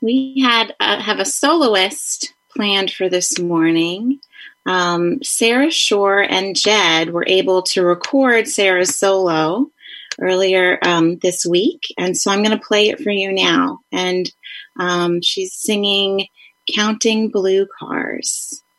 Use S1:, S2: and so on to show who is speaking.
S1: We have a soloist planned for this morning. Sarah Shore and Jed were able to record Sarah's solo earlier this week, and so I'm going to play it for you now. And she's singing Counting Blue Cars.